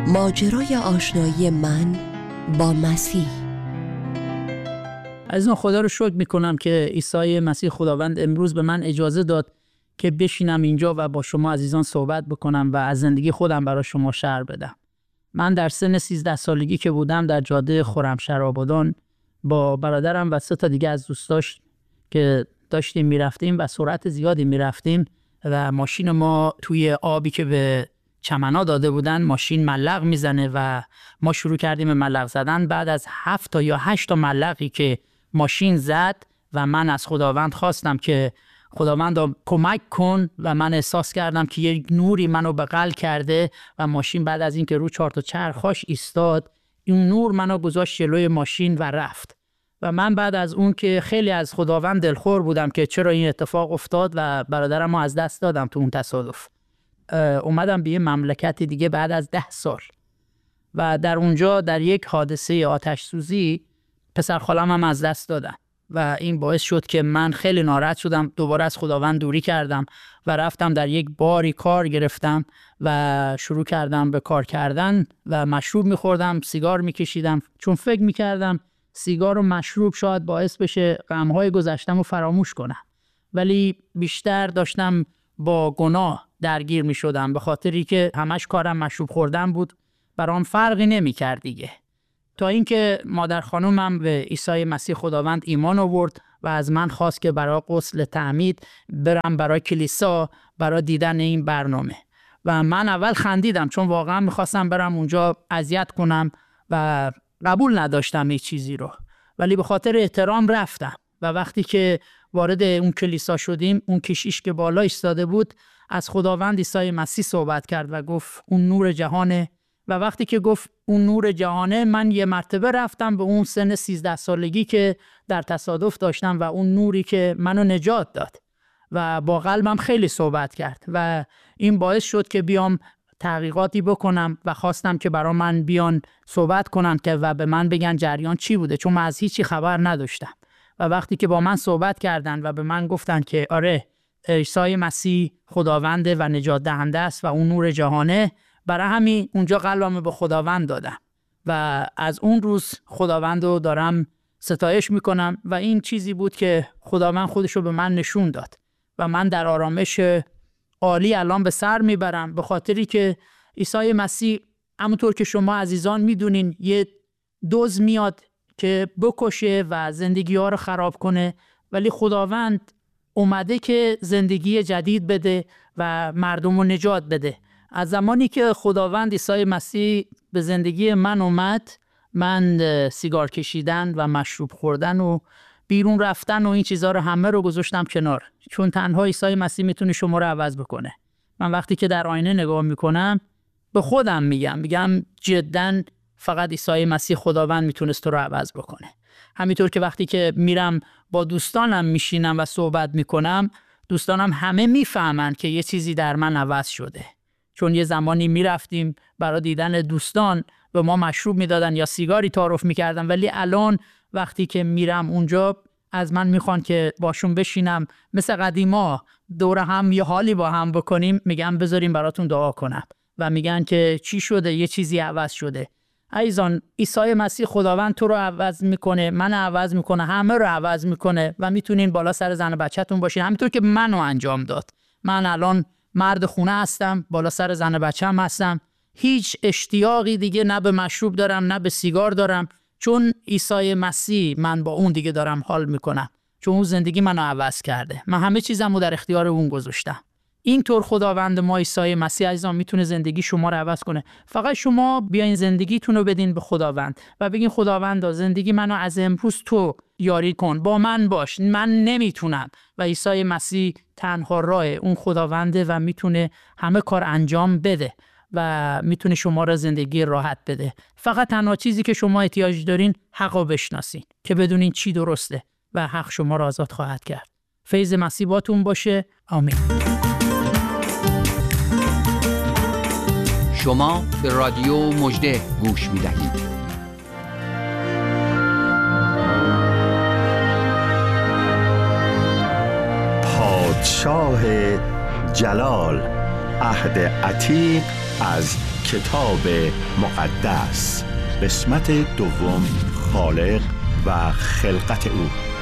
ماجرای آشنایی من با مسیح. عزیزان، خدا رو شکر میکنم که عیسی مسیح خداوند امروز به من اجازه داد که بشینم اینجا و با شما عزیزان صحبت بکنم و از زندگی خودم برای شما شرح بدم. من در سن 13 سالگی که بودم در جاده خرمشهر آبادان با برادرم و 3 دیگه از دوستاش که داشتیم میرفتیم و سرعت زیادی میرفتیم و ماشین ما توی آبی که به چمنا داده بودن ماشین ملق میزنه و ما شروع کردیم به ملق زدن. بعد از 7 یا 8 ملقی که ماشین زد و من از خداوند خواستم که خداوند کمک کن و من احساس کردم که یک نوری منو بغل کرده و ماشین بعد از اینکه رو 4 تا چرخاش ایستاد، این نور منو گذاشت جلوی ماشین و رفت. و من بعد از اون که خیلی از خداوند دلخور بودم که چرا این اتفاق افتاد و برادرم رو از دست دادم تو اون تصادف، اومدم به یه مملکت دیگه بعد از 10 سال و در اونجا در یک حادثه آتش سوزی پسر خالم هم از دست دادم و این باعث شد که من خیلی ناراحت شدم. دوباره از خداوند دوری کردم و رفتم در یک باری کار گرفتم و شروع کردم به کار کردن و مشروب میخوردم، سیگار میکشیدم، چون فکر میکردم سیگار و مشروب شاید باعث بشه غمهای گذشتم رو فراموش کنم، ولی بیشتر داشتم با گناه درگیر می شدم به خاطری که همش کارم مشروب خوردن بود، برام فرقی نمی کرد دیگه. تا اینکه مادر خانومم به عیسی مسیح خداوند ایمان آورد و از من خواست که برای غسل تعمید برم برای کلیسا برای دیدن این برنامه و من اول خندیدم چون واقعا میخواستم برم اونجا اذیت کنم و قبول نداشتم این چیزی رو، ولی به خاطر احترام رفتم و وقتی که وارد اون کلیسا شدیم اون کشیش که بالا ایستاده بود از خداوند عیسی مسیح صحبت کرد و گفت اون نور جهانه و وقتی که گفت اون نور جهانه من یه مرتبه رفتم به اون سن 13 سالگی که در تصادف داشتم و اون نوری که منو نجات داد و با قلبم خیلی صحبت کرد و این باعث شد که بیام تحقیقاتی بکنم و خواستم که برای من بیان صحبت کنن که و به من بگن جریان چی بوده، چون من از هیچی خبر نداشتم. و وقتی که با من صحبت کردن و به من گفتن که آره عیسی مسیح خداونده و نجات دهنده است و اون نور جهانه، برای همین اونجا قلبم به خداوند دادم و از اون روز خداوند رو دارم ستایش میکنم و این چیزی بود که خداوند خودش رو به من نشون داد و من در آرامش عالی الان به سر میبرم به خاطری که عیسی مسیح همونطور که شما عزیزان میدونین یه دزد میاد که بکشه و زندگی ها رو خراب کنه، ولی خداوند اومده که زندگی جدید بده و مردم رو نجات بده. از زمانی که خداوند عیسی مسیح به زندگی من اومد، من سیگار کشیدن و مشروب خوردن و بیرون رفتن و این چیزها رو همه رو گذاشتم کنار، چون تنها عیسی مسیح میتونه شما رو عوض بکنه. من وقتی که در آینه نگاه میکنم به خودم میگم جداً فقط عیسی مسیح خداوند میتونست تو رو عوض بکنه. همینطور که وقتی که میرم با دوستانم میشینم و صحبت میکنم، دوستانم همه میفهمن که یه چیزی در من عوض شده، چون یه زمانی میرفتیم برای دیدن دوستان به ما مشروب میدادن یا سیگاری تعارف میکردن، ولی الان وقتی که میرم اونجا از من میخوان که باشون بشینم مثل قدیما دور هم یه حالی با هم بکنیم، میگم بذاریم براتون دعا کنم و میگن که چی شده، یه چیزی عوض شده. عزیزان، عیسی مسیح خداوند تو رو عوض میکنه، من عوض میکنه، همه رو عوض میکنه و میتونین بالا سر زن و بچه‌تون باشین همینطور که منو انجام داد. من الان مرد خونه هستم، بالا سر زن و بچه‌م هستم، هیچ اشتیاقی دیگه نه به مشروب دارم نه به سیگار دارم، چون عیسی مسیح من با اون دیگه دارم حال میکنم، چون اون زندگی منو عوض کرده. من همه چیزمو در اختیار اون گذاشتم. اینطور خداوند ما عیسی مسیح عزیزان میتونه زندگی شما رو عوض کنه. فقط شما بیاین زندگیتون رو بدین به خداوند و بگین خداوندا زندگی منو از امروز تو یاری کن، با من باش، من نمیتونم. و عیسی مسیح تنها راه اون خداونده و میتونه همه کار انجام بده و میتونه شما را زندگی راحت بده. فقط تنها چیزی که شما احتیاج دارین حقو بشناسین که بدونین چی درسته و حق شما را آزاد خواهد کرد. فیض مسیح باتون باشه. آمین. شما به رادیو مژده گوش می‌دهید. پادشاه جلال، عهد عتیق از کتاب مقدس، قسمت دوم، خالق و خلقت او.